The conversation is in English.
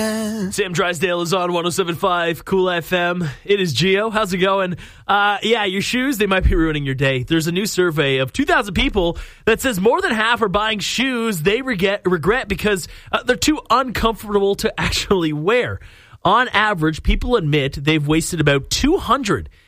Sam Drysdale is on 107.5 Cool FM. It is Gio. How's it going? Yeah, your shoes, they might be ruining your day. There's a new survey of 2,000 people that says more than half are buying shoes they regret because they're too uncomfortable to actually wear. On average, people admit they've wasted about $200